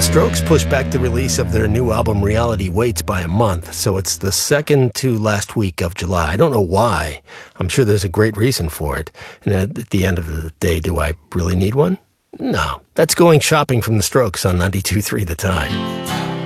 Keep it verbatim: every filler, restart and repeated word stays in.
Strokes pushed back the release of their new album Reality Waits by a month, so it's the second to last week of July. I don't know why. I'm sure there's a great reason for it. And at the end of the day, do I really need one? No. That's Going Shopping from the Strokes on ninety-two point three The Time.